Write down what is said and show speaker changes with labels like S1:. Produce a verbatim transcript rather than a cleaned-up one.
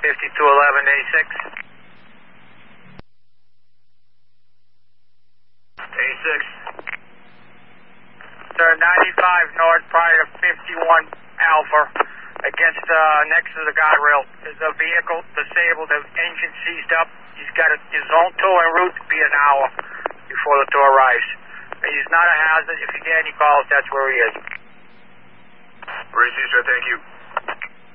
S1: fifty-two eleven eighty-six. eighty-six. Sir, ninety-five north prior to fifty-one Alpha against, uh, next to the guardrail. There's a vehicle disabled, the engine seized up. He's got a, his own tow en route to be an hour before the tow arrives. He's not a hazard. If you get any calls, that's where he is.
S2: Received, sir. Thank you.